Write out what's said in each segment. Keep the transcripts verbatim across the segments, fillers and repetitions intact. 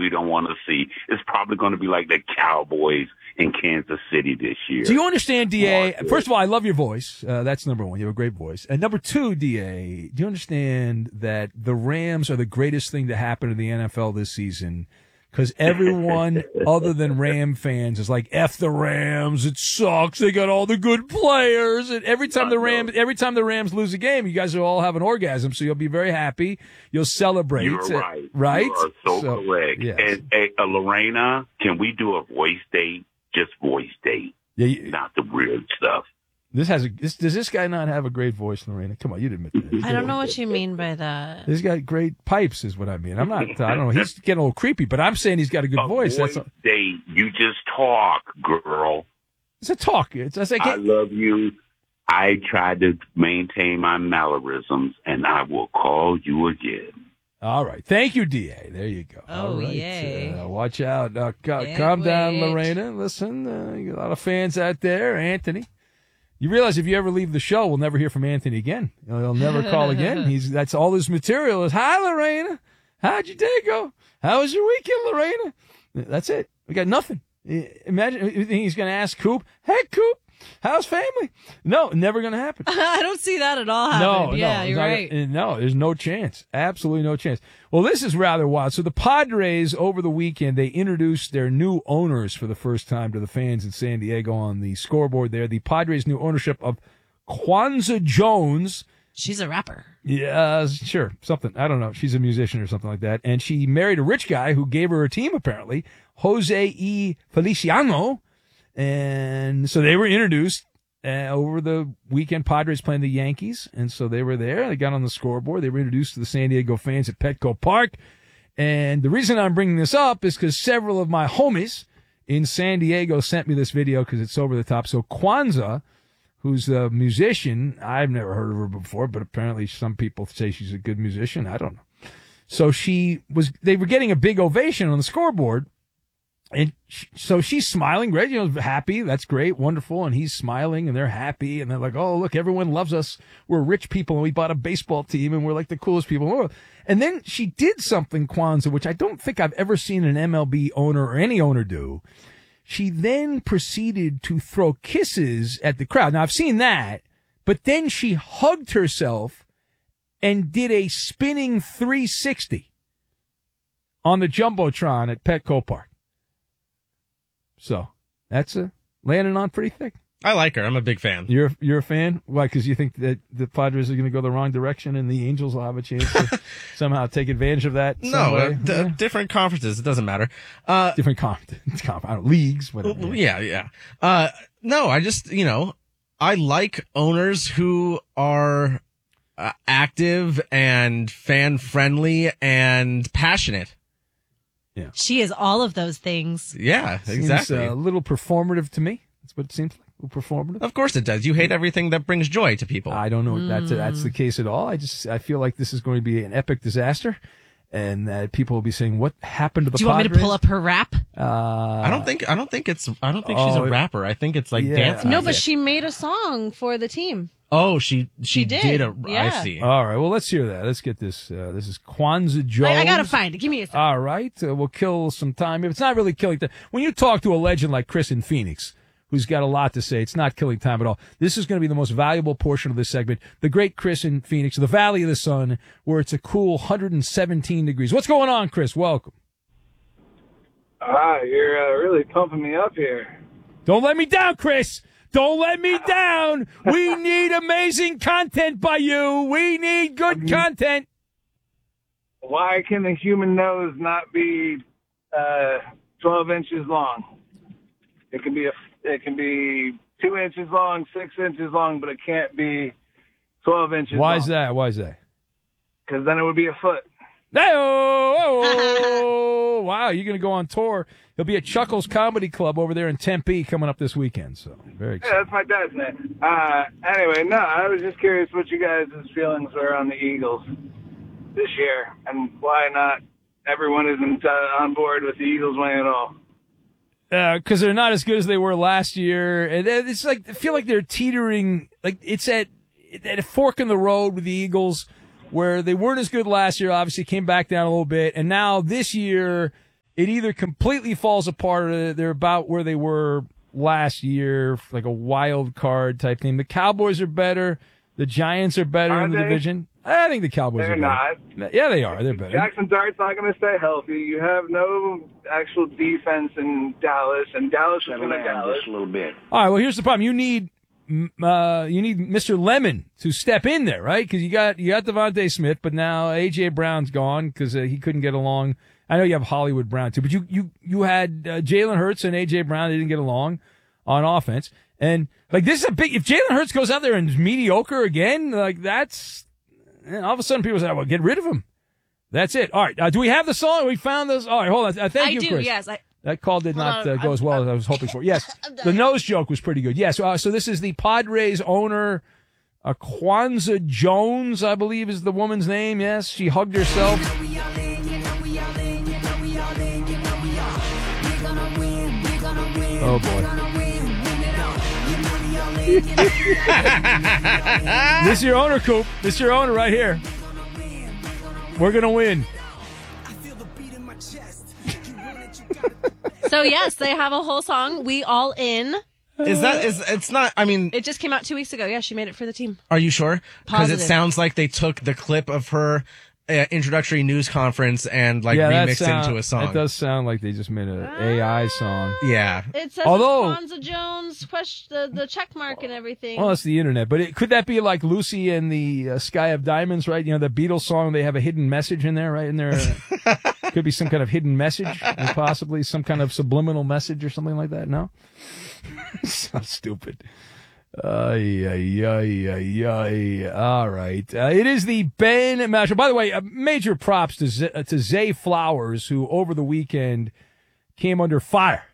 we don't want to see. It's probably going to be like the Cowboys in Kansas City this year. Do you understand, D A? First of all, I love your voice. Uh, that's number one. You have a great voice. And number two, D A, do you understand that the Rams are the greatest thing to happen to the N F L this season? Because everyone other than Ram fans is like, F the Rams, it sucks. They got all the good players. And every time the Rams, every time the Rams lose a game, you guys will all have an orgasm. So you'll be very happy. You'll celebrate. You're right. Right? You are so, so correct. Yes. And uh, Lorena, can we do a voice date? Just voice date. Yeah, you, not the weird stuff. This has a, this, does this guy not have a great voice, Lorena? Come on, you'd admit that. I don't know what you mean by that. He's got great pipes, is what I mean. I'm not, I don't know. He's getting a little creepy, but I'm saying he's got a good a voice. voice That's date. You just talk, girl. It's a talk. It's, it's like, I love you. I try to maintain my mannerisms, and I will call you again. All right. Thank you, D A. There you go. Oh, All right. yay. Uh, watch out. Uh, ca- Can't calm down, wait. Lorena. Listen, uh, you got a lot of fans out there. Anthony. You realize if you ever leave the show, we'll never hear from Anthony again. He'll, he'll never call again. He's That's all his material is, hi, Lorena. How'd your day go? How was your weekend, Lorena? That's it. We got nothing. Imagine you think he's going to ask Coop, hey, Coop, how's family? No, never going to happen. I don't see that at all happening. No, yeah, no, you're not, right. No, there's no chance. Absolutely no chance. Well, this is rather wild. So the Padres over the weekend, they introduced their new owners for the first time to the fans in San Diego on the scoreboard there. The Padres' new ownership of Kwanzaa Jones. She's a rapper. Yeah, sure. Something. I don't know. She's a musician or something like that. And she married a rich guy who gave her a team, apparently, Jose E. Feliciano. And so they were introduced uh, over the weekend. Padres playing the Yankees. And so they were there. They got on the scoreboard. They were introduced to the San Diego fans at Petco Park. And the reason I'm bringing this up is because several of my homies in San Diego sent me this video because it's over the top. So Kwanzaa, who's a musician, I've never heard of her before, but apparently some people say she's a good musician. I don't know. So she was, they were getting a big ovation on the scoreboard. And she, so she's smiling, great, you know, happy. That's great, wonderful. And he's smiling and they're happy. And they're like, oh, look, everyone loves us. We're rich people and we bought a baseball team and we're like the coolest people in the world. And then she did something, Kwanzaa, which I don't think I've ever seen an M L B owner or any owner do. She then proceeded to throw kisses at the crowd. Now, I've seen that, but then she hugged herself and did a spinning three sixty on the Jumbotron at Petco Park. So that's a, landing on pretty thick. I like her. I'm a big fan. You're you're a fan? Why? Because you think that the Padres are going to go the wrong direction and the Angels will have a chance to somehow take advantage of that? No, uh, d- yeah. different conferences. It doesn't matter. Uh, different conferences, conf- I don't know, leagues, whatever. Yeah, yeah. Uh, no, I just, you know, I like owners who are uh, active and fan friendly and passionate. Yeah, she is all of those things. Yeah, seems, exactly. Uh, a little performative to me. That's what it seems like. Performative. Of course it does. You hate everything that brings joy to people. I don't know if Mm. that's that's the case at all. I just I feel like this is going to be an epic disaster, and that people will be saying, "What happened to the?" Do you Padres? want me to pull up her rap? Uh, I don't think I don't think it's I don't think oh, she's a rapper. I think it's like yeah. dance. No, music. but she made a song for the team. Oh, she she, She did. a. Yeah. I see. All right. Well, let's hear that. Let's get this. Uh, this is Kwanzaa Jones. I, I gotta find it. Give me a second. All right. Uh, we'll kill some time. If it's not really killing time, when you talk to a legend like Chris in Phoenix, who's got a lot to say, it's not killing time at all. This is going to be the most valuable portion of this segment. The great Chris in Phoenix, the Valley of the Sun, where it's a cool one hundred seventeen degrees. What's going on, Chris? Welcome. Ah, you're uh, really pumping me up here. Don't let me down, Chris. Don't let me down. We need amazing content by you. We need good content. Why can the human nose not be uh, twelve inches long? It can be a, it can be two inches long, six inches long, but it can't be twelve inches. Why long. is that? Why is that? Because then it would be a foot. Oh, oh, wow, you're going to go on tour. He'll be at Chuckles Comedy Club over there in Tempe coming up this weekend. So very excited. Yeah, that's my dad's name. Uh, anyway, no, I was just curious what you guys' feelings were on the Eagles this year, and why not everyone isn't uh, on board with the Eagles winning at all. Because uh, they're not as good as they were last year. And it's like, I feel like they're teetering, like it's at, at a fork in the road with the Eagles, where they weren't as good last year, obviously came back down a little bit. And now this year, it either completely falls apart or they're about where they were last year, like a wild card type thing. The Cowboys are better. The Giants are better Are in the they? division. I think the Cowboys They're are better. not. Yeah, they are. They're better. Jackson Dart's not going to stay healthy. You have no actual defense in Dallas, and Dallas is going to Dallas. a little bit. All right, well, here's the problem. You need mm, uh, you need Mister Lemon to step in there, right? Because you got you got Devontae Smith, but now A J. Brown's gone because uh, he couldn't get along. I know you have Hollywood Brown too, but you you you had uh, Jalen Hurts and A J. Brown. They didn't get along on offense, and like this is a big. If Jalen Hurts goes out there and is mediocre again, like that's and all of a sudden people say, "Well, get rid of him." That's it. All right. Uh, do we have the song? We found this. All right. Hold on. Uh, thank I you, do, Chris. yes. I, That call did Hold not on, uh, go I'm- as well I'm- as I was hoping for. Yes, I'm the done. nose joke was pretty good. Yes, uh, so this is the Padres owner, uh, Kwanzaa Jones, I believe is the woman's name. Yes, she hugged herself. Oh boy. This is your owner, Coop. This is your owner right here. We're gonna win. so yes, they have a whole song. We all in. Is that is it's not? I mean, It just came out two weeks ago. Yeah, she made it for the team. are you sure? Because it Positive. sounds like they took the clip of her uh, introductory news conference and like yeah, that remixed sound, it into a song. It does sound like they just made an A I song. Yeah. It says Although- Kwanzaa Jones, question, the, the check mark and everything. Well, it's the internet, but it, could that be like Lucy and the uh, Sky of Diamonds, right? You know, the Beatles song, they have a hidden message in there, right? In there, could be some kind of hidden message, and possibly some kind of subliminal message or something like that. No, so stupid. Ay, ay, ay, ay, ay. All right. Uh, it is the Ben Maller. By the way, uh, major props to Z- uh, to Zay Flowers, who over the weekend came under fire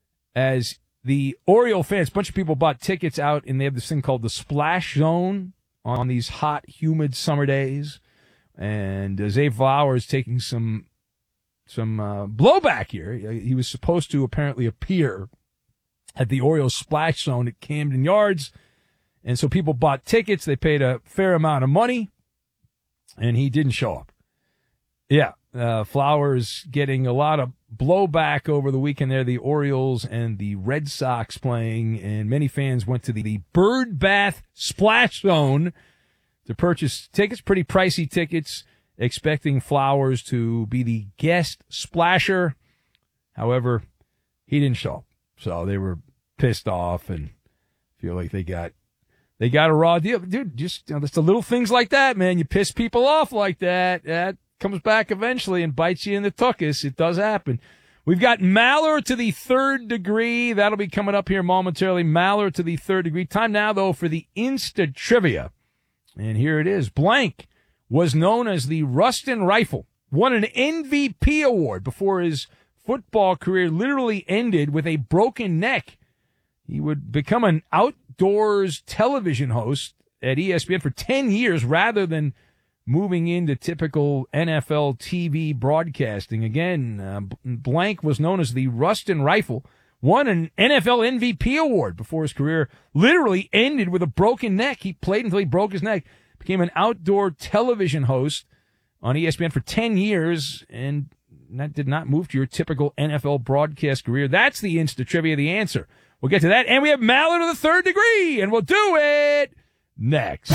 as the Oriole fans. A bunch of people bought tickets out, and they have this thing called the Splash Zone on these hot, humid summer days. And uh, Zay Flowers taking some some uh, blowback here. He was supposed to apparently appear at the Orioles Splash Zone at Camden Yards. And so people bought tickets. They paid a fair amount of money, and he didn't show up. Yeah, uh, Flowers getting a lot of blowback over the weekend there. The Orioles and the Red Sox playing, and many fans went to the, the Bird Bath Splash Zone to purchase tickets, pretty pricey tickets, expecting Flowers to be the guest splasher. However, he didn't show up. So they were pissed off and feel like they got they got a raw deal. Dude, just you know, just the little things like that, man. You piss people off like that. That comes back eventually and bites you in the tuchus. It does happen. We've got Maller to the third degree. That'll be coming up here momentarily. Maller to the third degree. Time now, though, for the Insta Trivia. And here it is. Blank was known as the Rustin Rifle. Won an M V P award before his football career literally ended with a broken neck. He would become an outdoors television host at E S P N for ten years rather than moving into typical N F L T V broadcasting. Again, uh, Blank was known as the Rustin Rifle, won an N F L M V P award before his career literally ended with a broken neck. He played until he broke his neck, became an outdoor television host on E S P N for ten years, and that did not move to your typical N F L broadcast career. That's the Insta Trivia, the answer. We'll get to that, and we have Maller to the third degree, and we'll do it next.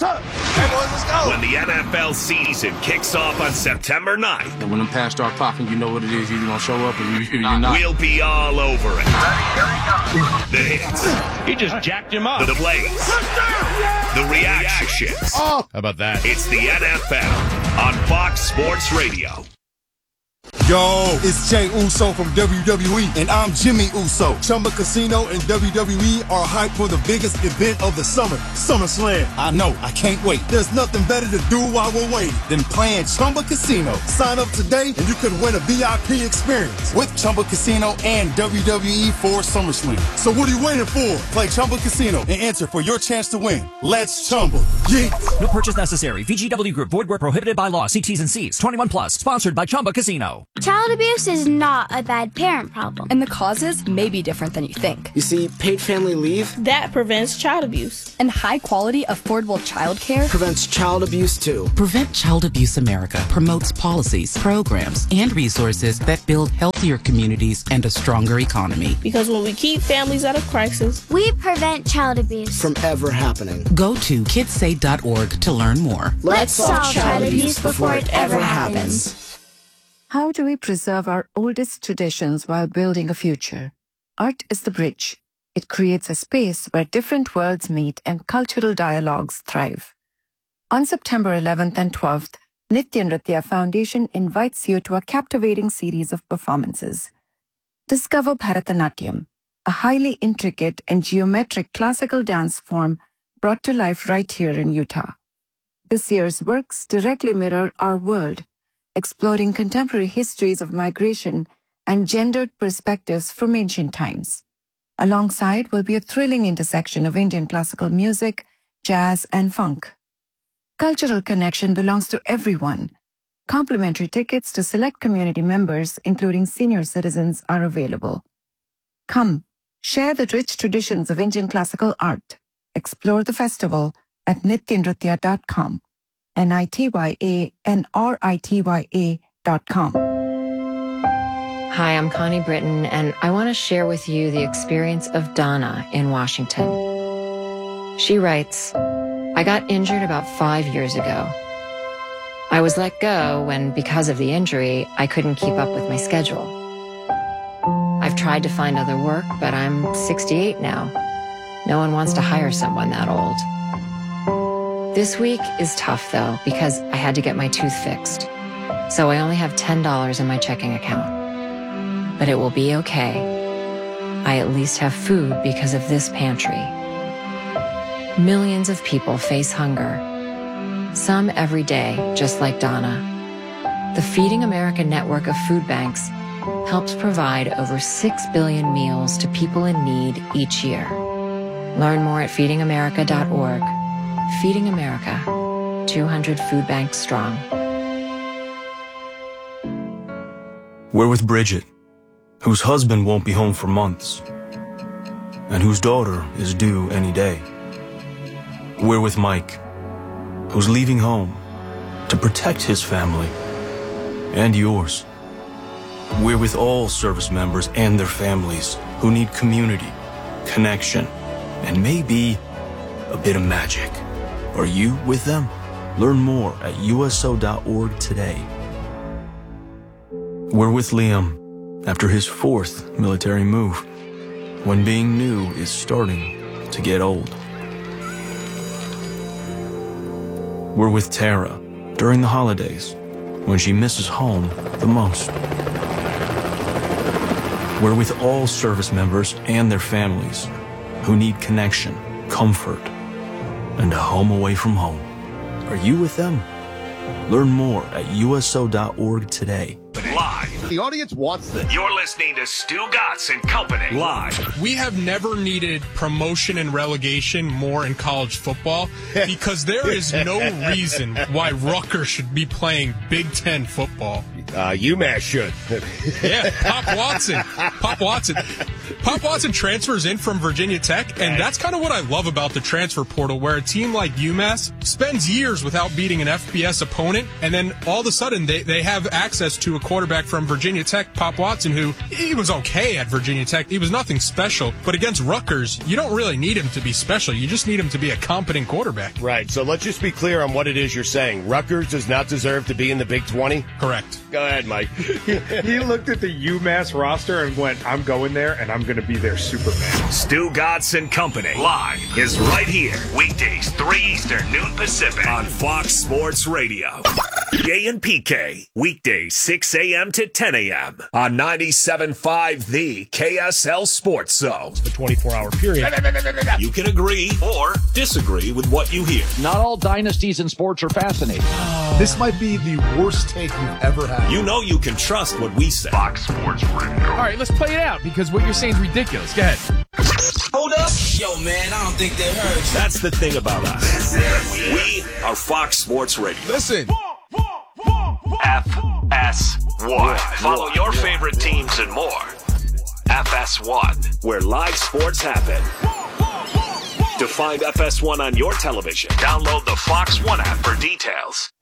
When the N F L season kicks off on September ninth, And when them pads start popping, you know what it is. You're going to show up or you, you're not. we'll be all over it. The hits, He just jacked him up. the plays, the reactions. How about that? It's the N F L on Fox Sports Radio. Yo, it's Jay Uso from W W E, and I'm Jimmy Uso. Chumba Casino and W W E are hyped for the biggest event of the summer, SummerSlam. I know, I can't wait. There's nothing better to do while we're waiting than playing Chumba Casino. Sign up today, and you could win a V I P experience with Chumba Casino and W W E for SummerSlam. So what are you waiting for? Play Chumba Casino and enter for your chance to win. Let's Chumba. Yeah. No purchase necessary. V G W Group. Void where prohibited by law. See T's and C's. twenty-one plus. Sponsored by Chumba Casino. Child abuse is not a bad parent problem. And the causes may be different than you think. You see, paid family leave, that prevents child abuse. And high-quality, affordable childcare prevents child abuse, too. Prevent Child Abuse America promotes policies, programs, and resources that build healthier communities and a stronger economy. Because when we keep families out of crisis, we prevent child abuse from ever happening. Go to kids say dot org to learn more. Let's solve child abuse before it ever happens. How do we preserve our oldest traditions while building a future? Art is the bridge. It creates a space where different worlds meet and cultural dialogues thrive. On September eleventh and twelfth, Nitya Nritya Foundation invites you to a captivating series of performances. Discover Bharatanatyam, a highly intricate and geometric classical dance form brought to life right here in Utah. This year's works directly mirror our world, exploring contemporary histories of migration and gendered perspectives from ancient times. Alongside will be a thrilling intersection of Indian classical music, jazz, and funk. Cultural connection belongs to everyone. Complimentary tickets to select community members, including senior citizens, are available. Come, share the rich traditions of Indian classical art. Explore the festival at nitya nritya dot com. N I T Y A N R I T Y A dot com. Hi, I'm Connie Britton, and I want to share with you the experience of Donna in Washington. She writes, I got injured about five years ago. I was let go when, because of the injury, I couldn't keep up with my schedule. I've tried to find other work, but I'm sixty-eight now. No one wants to hire someone that old. This week is tough, though, because I had to get my tooth fixed. So I only have ten dollars in my checking account. But it will be okay. I at least have food because of this pantry. Millions of people face hunger. Some every day, just like Donna. The Feeding America network of food banks helps provide over six billion meals to people in need each year. Learn more at feeding america dot org. Feeding America, two hundred food banks strong. We're with Bridget, whose husband won't be home for months, and whose daughter is due any day. We're with Mike, who's leaving home to protect his family and yours. We're with all service members and their families who need community, connection, and maybe a bit of magic. Are you with them? Learn more at U S O dot org today. We're with Liam after his fourth military move, when being new is starting to get old. We're with Tara during the holidays, when she misses home the most. We're with all service members and their families who need connection, comfort, and a home away from home. Are you with them? Learn more at U S O dot org today. Live. The audience wants this. You're listening to Stu Gatz and Company. Live. We have never needed promotion and relegation more in college football because there is no reason why Rutgers should be playing Big Ten football. Uh, UMass should. Yeah, Pop Watson. Pop Watson. Pop Watson transfers in from Virginia Tech, and that's kind of what I love about the transfer portal, where a team like UMass spends years without beating an F B S opponent, and then all of a sudden they, they have access to a quarterback from Virginia Tech, Pop Watson, who he was okay at Virginia Tech. He was nothing special, but against Rutgers, you don't really need him to be special. You just need him to be a competent quarterback. Right, so let's just be clear on what it is you're saying. Rutgers does not deserve to be in the Big twenty? Correct. Go ahead, Mike. He looked at the UMass roster and went, I'm going there, and I'm going to be their Superman. Stu Gatz and Company Live is right here. Weekdays, three Eastern, noon Pacific on Fox Sports Radio. Jay and P K, weekdays six a.m. to ten a.m. on ninety-seven point five The K S L Sports Zone. The twenty-four hour period. You can agree or disagree with what you hear. Not all dynasties in sports are fascinating. This might be the worst take you've ever had. You know you can trust what we say. Fox Sports Radio. All right, let's play it out because what you're saying is ridiculous. Go ahead. Hold up. Yo, man, I don't think they heard you. That's the thing about us. We are Fox Sports Radio. Listen. F S one. Follow your favorite teams and more. F S one, where live sports happen. To find F S one on your television, download the Fox One app for details.